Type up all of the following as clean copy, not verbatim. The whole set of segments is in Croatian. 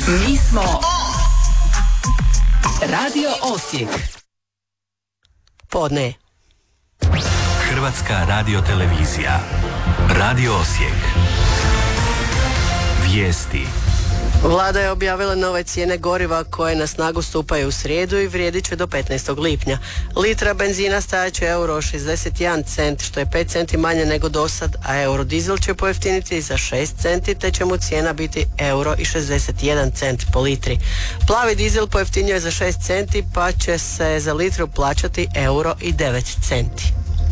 Mi smo Radio Osijek. Podne. Hrvatska radiotelevizija. Radio Osijek. Vijesti. Vlada je objavila nove cijene goriva koje na snagu stupaju u srijedu i vrijedit će do 15. lipnja. Litra benzina stajat će €61 cent, što je 5 centi manje nego dosad, a eurodizel će pojeftiniti za 6 centi, te će mu cijena biti €61 cent po litri. Plavi dizel pojeftinjuje za 6 centi, pa će se za litru plaćati €9 centi.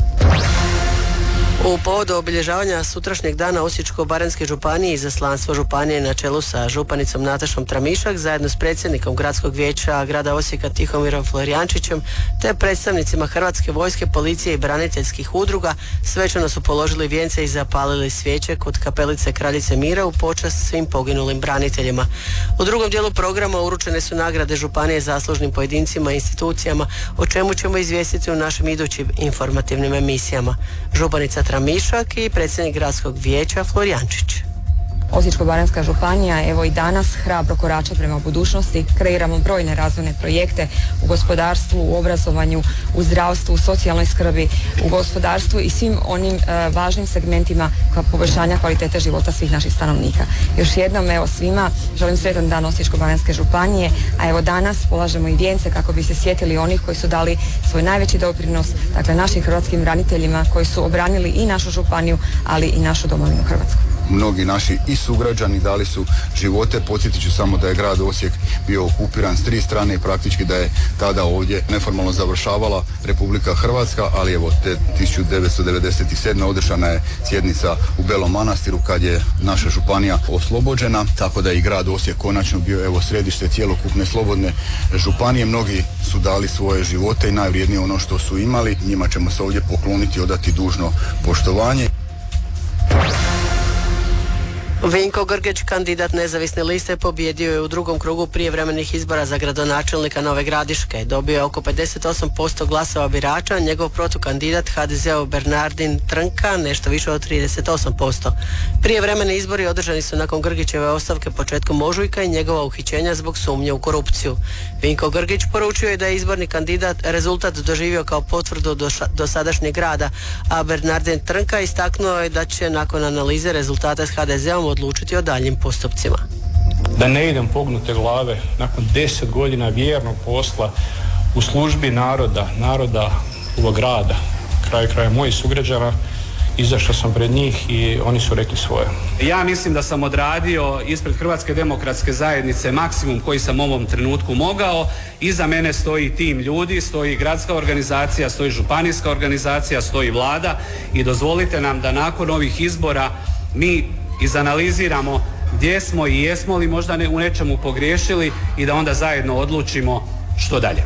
U povodu obilježavanja sutrašnjeg dana Osječko-baranjske županije izaslanstvo županije na čelu sa županicom Natašom Tramišak zajedno s predsjednikom gradskog vijeća grada Osijeka Tihomirom Florijančićem te predstavnicima Hrvatske vojske, policije i braniteljskih udruga svečano su položili vijence i zapalili svijeće kod kapelice Kraljice Mira u počast svim poginulim braniteljima. U drugom dijelu programa uručene su nagrade županije zaslužnim pojedincima i institucijama, o čemu ćemo izvijestiti u našim idućim informativnim emisijama. Županica Tramišak i predsjednik gradskog vijeća Florijančić. Osječko-baranjska županija evo i danas hrabro korača prema budućnosti. Kreiramo brojne razvojne projekte u gospodarstvu, u obrazovanju, u zdravstvu, u socijalnoj skrbi, u gospodarstvu i svim onim važnim segmentima poboljšanja kvalitete života svih naših stanovnika. Još jednom evo svima želim sretan dan Osječko-baranjske županije, a evo danas polažemo i vijence kako bi se sjetili onih koji su dali svoj najveći doprinos, dakle našim hrvatskim braniteljima koji su obranili i našu županiju, ali i našu domovinu Hrvatsku. Mnogi naši i sugrađani dali su živote. Podsjetit ću samo da je grad Osijek bio okupiran s 3 strane i praktički da je tada ovdje neformalno završavala Republika Hrvatska, ali evo te 1997. održana je sjednica u Belom Manastiru kad je naša županija oslobođena, tako da je i grad Osijek konačno bio evo središte cjelokupne slobodne županije. Mnogi su dali svoje živote i najvrijednije ono što su imali. Njima ćemo se ovdje pokloniti i odati dužno poštovanje. Vinko Grgić, kandidat nezavisne liste, pobjedio je u drugom krugu prijevremenih izbora za gradonačelnika Nove Gradiške. Dobio je oko 58% glasova birača, njegov protukandidat HDZ-ov Bernardin Trnka nešto više od 38%. Prijevremeni izbori održani su nakon Grgićeve ostavke početkom ožujka i njegova uhićenja zbog sumnje u korupciju. Vinko Grgić poručio je da je izborni kandidat rezultat doživio kao potvrdu dosadašnjeg rada, a Bernardin Trnka istaknuo je da će nakon analize rezultata s HDZ-om odlučiti o daljnjim postupcima. Da ne idem pognute glave nakon 10 godina vjernog posla u službi naroda ovog grada, kraja mojih sugrađana, izašao sam pred njih i oni su rekli svoje. Ja mislim da sam odradio ispred Hrvatske demokratske zajednice maksimum koji sam u ovom trenutku mogao. Iza mene stoji tim ljudi, stoji gradska organizacija, stoji županijska organizacija, stoji vlada i dozvolite nam da nakon ovih izbora mi izanaliziramo gdje smo i jesmo li možda u nečemu pogriješili i da onda zajedno odlučimo što dalje.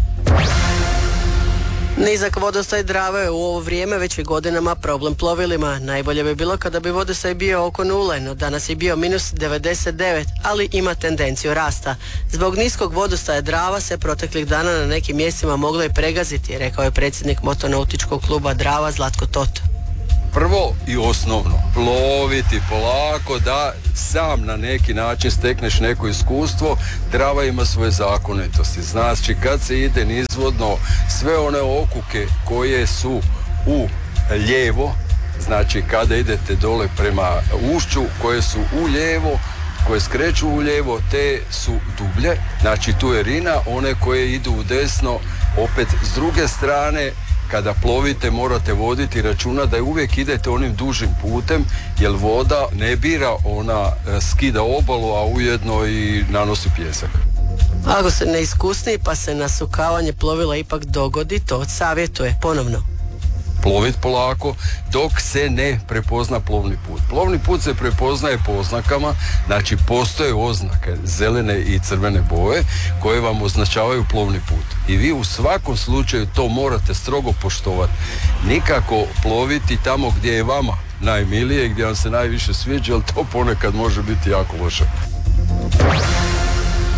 Nizak vodostaj Drave u ovo vrijeme već je godinama problem plovilima. Najbolje bi bilo kada bi vodostaj bio oko nule, no danas je bio -99, ali ima tendenciju rasta. Zbog niskog vodostaja Drava se proteklih dana na nekim mjestima moglo i pregaziti, rekao je predsjednik motonautičkog kluba Drava Zlatko Tot. Prvo i osnovno, ploviti polako da sam na neki način stekneš neko iskustvo. Drava ima svoje zakonitosti. Znači kad se ide nizvodno, sve one okuke koje su u lijevo, znači kada idete dole prema ušću, koje su u lijevo, koje skreću u lijevo, te su dublje. Znači tu je rina, one koje idu u desno, opet s druge strane. Kada plovite morate voditi računa da uvijek idete onim dužim putem, jer voda ne bira, ona skida obalu, a ujedno i nanosi pijesak. Ako se ne iskusni pa se nasukavanje plovila ipak dogodi, to savjetuje ponovno. Plovit polako dok se ne prepozna plovni put. Plovni put se prepoznaje po oznakama, znači postoje oznake zelene i crvene boje koje vam označavaju plovni put. I vi u svakom slučaju to morate strogo poštovati. Nikako ploviti tamo gdje je vama najmilije, gdje vam se najviše sviđa, ali to ponekad može biti jako loše.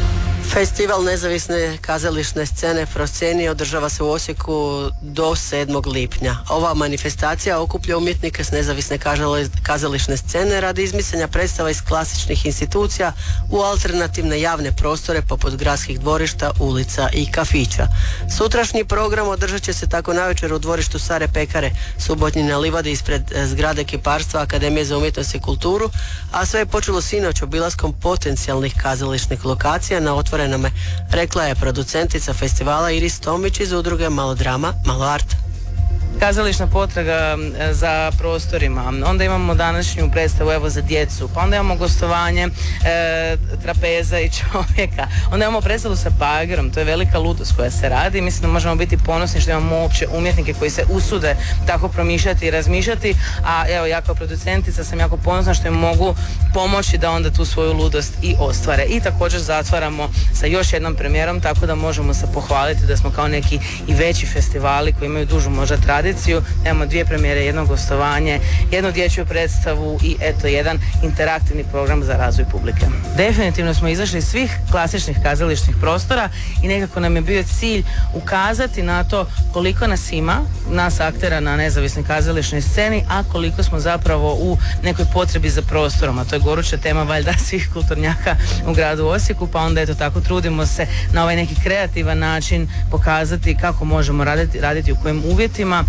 Festival nezavisne kazališne scene Prosceni održava se u Osijeku do 7. lipnja. Ova manifestacija okuplja umjetnike s nezavisne kazališne scene radi izmisljenja predstava iz klasičnih institucija u alternativne javne prostore poput gradskih dvorišta, ulica i kafića. Sutrašnji program održat će se tako navečer u dvorištu Stare pekare, subotnji na livadi ispred zgrade kiparstva Akademije za umjetnost i kulturu, a sve je počelo sinoć obilaskom potencijalnih kazališnih lokacija na otvorenome, rekla je producentica festivala Iris Tomić iz udruge Malo drama, malo art. Kazališna potraga za prostorima, onda imamo današnju predstavu evo za djecu, pa onda imamo gostovanje trapeza i čovjeka, onda imamo predstavu sa bagerom, to je velika ludost koja se radi. Mislim da možemo biti ponosni što imamo uopće umjetnike koji se usude tako promišljati i razmišljati, a evo ja kao producentica sam jako ponosna što im mogu pomoći da onda tu svoju ludost i ostvare. I također zatvaramo sa još jednom premijerom, tako da možemo se pohvaliti da smo kao neki i veći festivali koji imaju dužu možda tradiciju. Imamo 2 premijere, jedno gostovanje, jednu dječju predstavu i eto jedan interaktivni program za razvoj publike. Definitivno smo izašli iz svih klasičnih kazališnih prostora i nekako nam je bio cilj ukazati na to koliko nas ima, nas aktera na nezavisnoj kazališnoj sceni, a koliko smo zapravo u nekoj potrebi za prostorom, a to je goruća tema valjda svih kulturnjaka u gradu Osijeku, pa onda eto tako trudimo se na ovaj neki kreativan način pokazati kako možemo raditi u kojim uvjetima.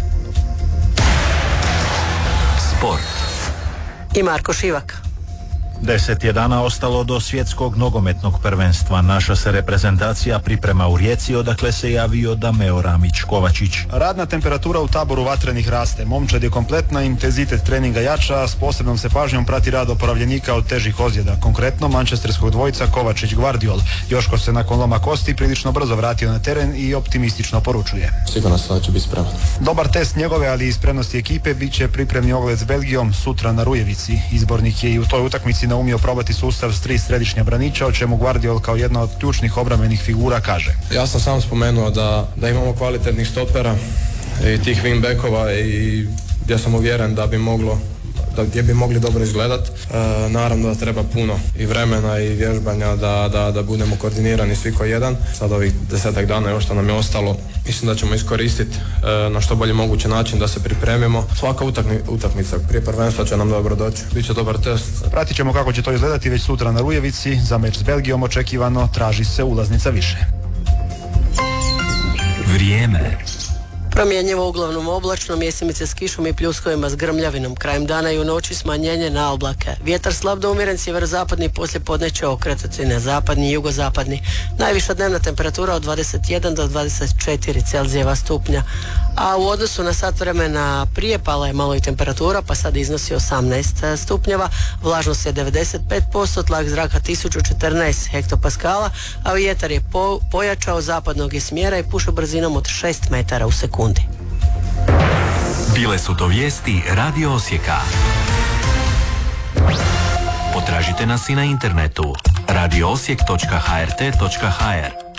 Sport. I Marko Šivak. 10 je dana ostalo do svjetskog nogometnog prvenstva. Naša se reprezentacija priprema u Rijeci, odakle se javio Dameo Ramić-Kovačić. Radna temperatura u taboru vatrenih raste. Momčad je kompletna, intenzitet treninga jača, s posebnom se pažnjom prati rad oporavljenika od težih ozljeda. Konkretno, mančesterskog dvojca Kovačić-Gvardiol. Joško se nakon loma kosti prilično brzo vratio na teren i optimistično poručuje. Sigurno sam da će biti spreman. Dobar test njegove, ali i spremnosti ekipe, bit će pripremni ogled s Belgijom sutra na Rujevici. Izbornik je i u toj utakmici naumio probati sustav s 3 središnja braniča, o čemu Gvardiol kao jedna od ključnih obrambenih figura kaže. Ja sam sam spomenuo da imamo kvalitetnih stopera i tih wingbackova i gdje sam uvjeren gdje bi mogli dobro izgledat. Naravno da treba puno i vremena i vježbanja da budemo koordinirani svi ko jedan. Sad ovih 10 dana još što nam je ostalo, mislim da ćemo iskoristiti na što bolji mogući način da se pripremimo. Svaka utakmica prije prvenstva će nam dobro doći. Biće dobar test. Pratit ćemo kako će to izgledati već sutra na Rujevici. Za meč s Belgijom očekivano traži se ulaznica više. Vrijeme. Promjenjivo uglavnom oblačno, mjesimice s kišom i pljuskovima s grmljavinom. Krajem dana i u noći smanjenje na oblake. Vjetar slab do umjeren sjeverozapadni, poslije podne će okretati na zapadni i jugozapadni. Najviša dnevna temperatura od 21 do 24 Celzijeva stupnja. A u odnosu na sat vremena prije pala je malo i temperatura, pa sad iznosi 18 stupnjeva. Vlažnost je 95%, tlak zraka 1014 hektopaskala, a vjetar je pojačao, zapadnog je smjera i puše brzinom od 6 metara u sekundi. Bile su to vijesti Radio Osijeka. Potražite nas i na internetu radioosijek.hrt.hr.